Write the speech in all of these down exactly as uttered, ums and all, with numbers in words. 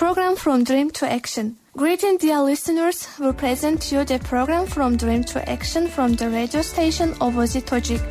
Program From Dream to Action. Greeting dear listeners, we present to you the program From Dream to Action from the radio station Ovozi Tojik.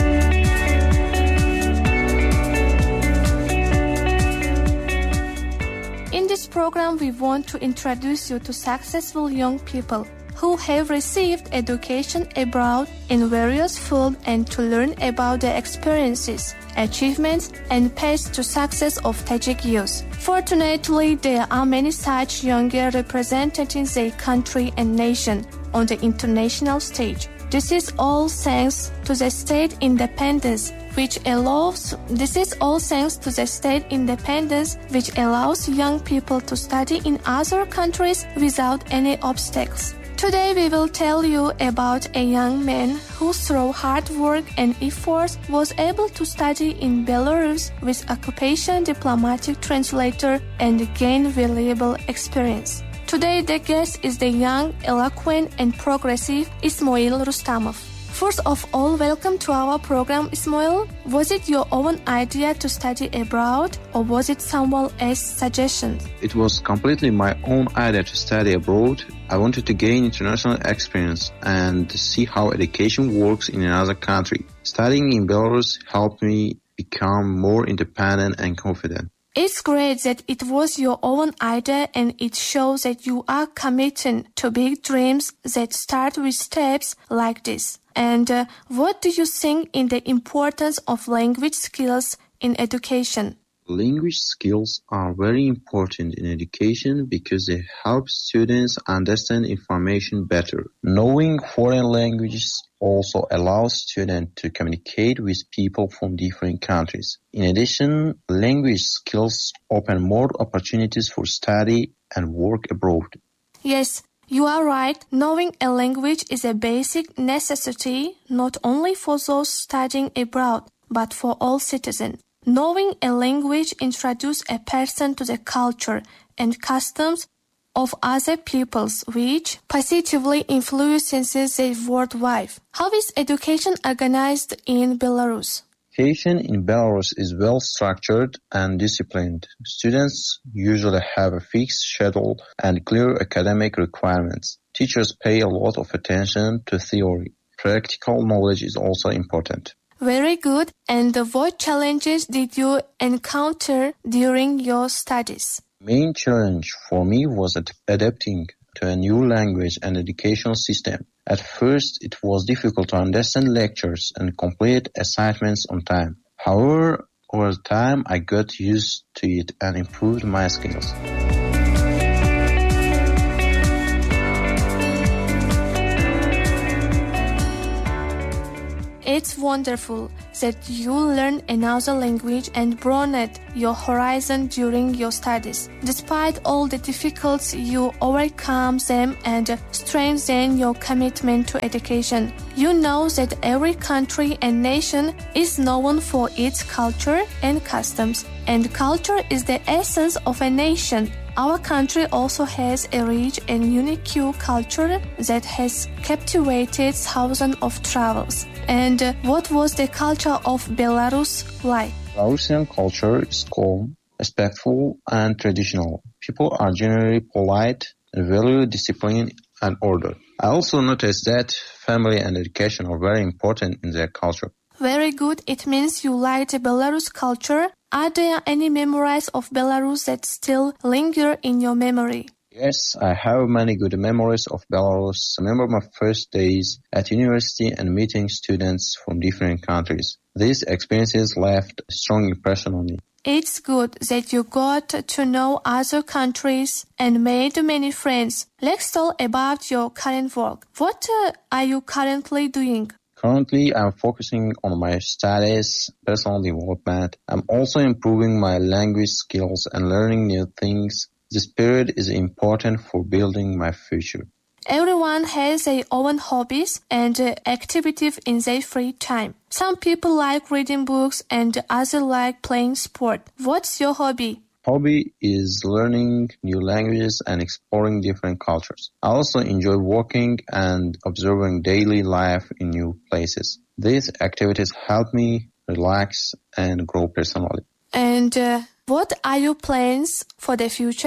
In this program, we want to introduce you to successful young people who have received education abroad in various fields and to learn about their experiences, achievements, and paths to success of Tajik youth. Fortunately, there are many such young girls representing their country and nation on the international stage. This is all thanks to the state independence, which allows this is all thanks to the state independence, which allows young people to study in other countries without any obstacles. Today we will tell you about a young man who through hard work and efforts was able to study in Belarus with occupation diplomatic translator and gain valuable experience. Today the guest is the young, eloquent and progressive Ismoil Rustamov. First of all, welcome to our program, Ismoil. Was it your own idea to study abroad or was it someone else's suggestion? It was completely my own idea to study abroad. I wanted to gain international experience and see how education works in another country. Studying in Belarus helped me become more independent and confident. It's great that it was your own idea and it shows that you are committed to big dreams that start with steps like this. And uh, what do you think in the importance of language skills in education? Language skills are very important in education because they help students understand information better. Knowing foreign languages also allows students to communicate with people from different countries. In addition, language skills open more opportunities for study and work abroad. Yes, you are right. Knowing a language is a basic necessity not only for those studying abroad, but for all citizens. Knowing a language introduces a person to the culture and customs of other peoples, which positively influences their worldwide. How is education organized in Belarus? Education in Belarus is well structured and disciplined. Students usually have a fixed schedule and clear academic requirements. Teachers pay a lot of attention to theory. Practical knowledge is also important. Very good. And what challenges did you encounter during your studies? The main challenge for me was ad- adapting to a new language and educational system. At first, it was difficult to understand lectures and complete assignments on time. However, over time, I got used to it and improved my skills. It's wonderful that you learned another language and broadened your horizon during your studies. Despite all the difficulties, you overcome them and strengthen your commitment to education. You know that every country and nation is known for its culture and customs, and culture is the essence of a nation. Our country also has a rich and unique culture that has captivated thousands of travelers. And uh, what was the culture of Belarus like? Belarusian culture is calm, respectful, and traditional. People are generally polite and value discipline and order. I also noticed that family and education are very important in their culture. Very good. It means you like the Belarus culture. Are there any memories of Belarus that still linger in your memory? Yes, I have many good memories of Belarus. I remember my first days at university and meeting students from different countries. These experiences left a strong impression on me. It's good that you got to know other countries and made many friends. Let's talk about your current work. What uh, are you currently doing? Currently, I'm focusing on my studies, personal development. I'm also improving my language skills and learning new things. This period is important for building my future. Everyone has their own hobbies and uh, activities in their free time. Some people like reading books and others like playing sport. What's your hobby? Hobby is learning new languages and exploring different cultures. I also enjoy walking and observing daily life in new places. These activities help me relax and grow personally. And uh, what are your plans for the future?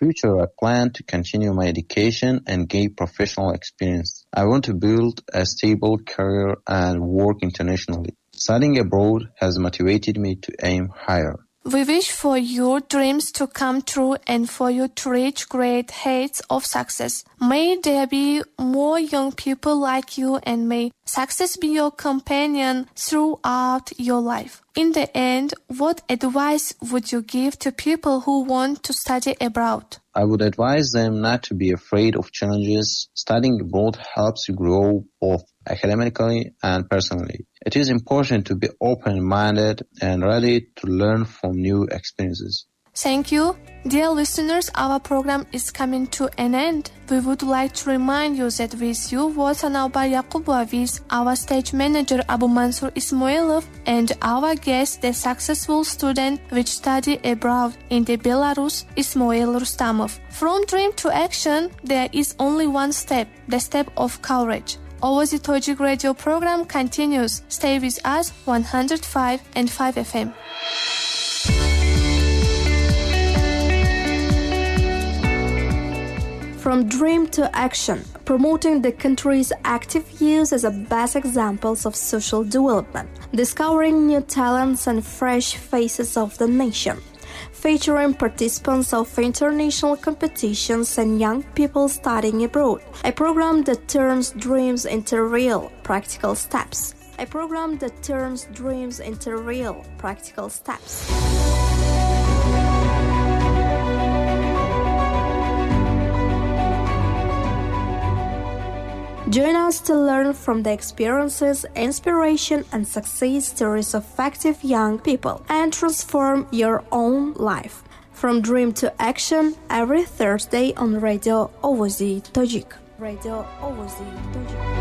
future, I plan to continue my education and gain professional experience. I want to build a stable career and work internationally. Studying abroad has motivated me to aim higher. We wish for your dreams to come true and for you to reach great heights of success. May there be more young people like you, and may success be your companion throughout your life. In the end, what advice would you give to people who want to study abroad? I would advise them not to be afraid of challenges. Studying abroad helps you grow both academically and personally. It is important to be open-minded and ready to learn from new experiences. Thank you. Dear listeners, our program is coming to an end. We would like to remind you that with you was Anaubar Yaqubova, with our stage manager Abu Mansur Ismailov, and our guest, the successful student which study abroad in the Belarus, Ismail Rustamov. From dream to action, there is only one step, the step of courage. Ovozi Tojik radio program continues. Stay with us, one oh five and five F M. From dream to action, promoting the country's active youth as a best examples of social development, discovering new talents and fresh faces of the nation, featuring participants of international competitions and young people studying abroad, a program that turns dreams into real, practical steps. A program that turns dreams into real, practical steps. Join us to learn from the experiences, inspiration, and success stories of active young people and transform your own life. From dream to action, every Thursday on Radio Ovozi Tojik. Radio Ovozi Tojik.